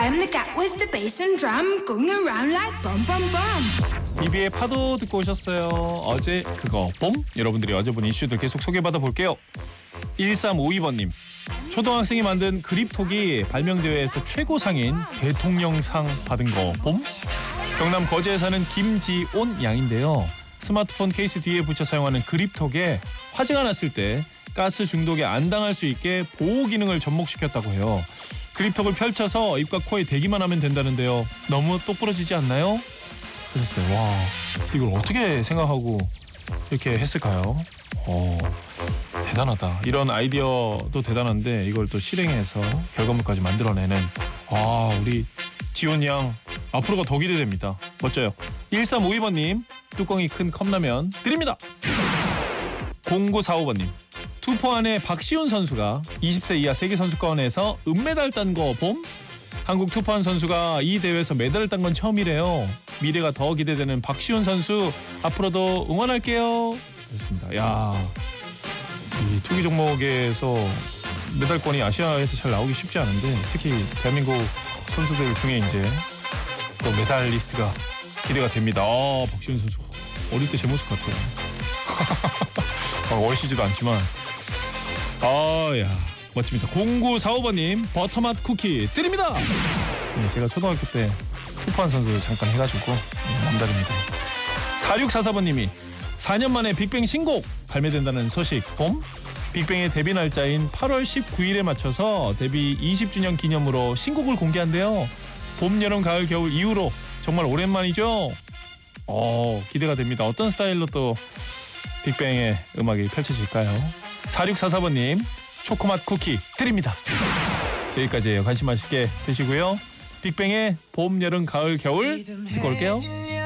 I'm the cat with the bass and drum going around like bum bum bum. 이비의 파도 듣고 오셨어요. 어제 그거 봄? 여러분들이 어제 본 이슈들 계속 소개받아 볼게요. 1352번님. 초등학생이 만든 그립톡이 발명대회에서 최고상인 대통령상 받은 거 봄? 경남 거제에 사는 김지온 양인데요. 스마트폰 케이스 뒤에 붙여 사용하는 그립톡에 화재가 났을 때 가스 중독에 안 당할 수 있게 보호 기능을 접목시켰다고 해요. 그립톡을 펼쳐서 입과 코에 대기만 하면 된다는데요. 너무 똑부러지지 않나요? 그랬어요. 와, 이걸 어떻게 생각하고 이렇게 했을까요? 대단하다. 이런 아이디어도 대단한데 이걸 또 실행해서 결과물까지 만들어내는 우리 지온 양 앞으로가 더 기대됩니다. 멋져요. 1352번님 뚜껑이 큰 컵라면 드립니다. 0945번님 투포 안에 박시훈 선수가 20세 이하 세계선수권에서 은메달 딴 거 봄? 한국 투포한 선수가 이 대회에서 메달을 딴 건 처음이래요. 미래가 더 기대되는 박시훈 선수 앞으로도 응원할게요. 그렇습니다. 야, 이 투기 종목에서 메달권이 아시아에서 잘 나오기 쉽지 않은데 특히 대한민국 선수들 중에 이제 또 메달리스트가 기대가 됩니다. 박시훈 선수 어릴 때 제 모습 같아요. 어리시지도 않지만 야 멋집니다. 0945번님 버터맛 쿠키 드립니다. 네, 제가 초등학교 때 투포한 선수 잠깐 해가지고 남다릅니다. 4644번님이 4년 만에 빅뱅 신곡 발매된다는 소식 봄? 빅뱅의 데뷔 날짜인 8월 19일에 맞춰서 데뷔 20주년 기념으로 신곡을 공개한대요. 봄, 여름, 가을, 겨울 이후로 정말 오랜만이죠? 기대가 됩니다. 어떤 스타일로 또 빅뱅의 음악이 펼쳐질까요? 4644번님 초코맛 쿠키 드립니다. 여기까지예요. 간식 맛있게 드시고요. 빅뱅의 봄, 여름, 가을, 겨울 듣고 올게요.